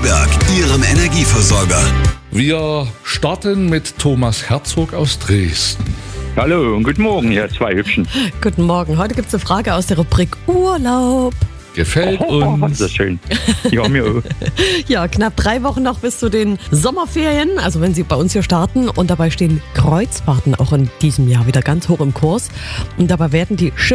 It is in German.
Störteberg, Ihrem Energieversorger. Wir starten mit Thomas Herzog aus Dresden. Hallo und guten Morgen, ihr zwei Hübschen. Guten Morgen. Heute gibt es eine Frage aus der Rubrik Urlaub. Gefällt uns. Das ist schön. Ja, mir auch. Ja, knapp 3 Wochen noch bis zu den Sommerferien, also wenn Sie bei uns hier starten. Und dabei stehen Kreuzfahrten auch in diesem Jahr wieder ganz hoch im Kurs. Und dabei werden die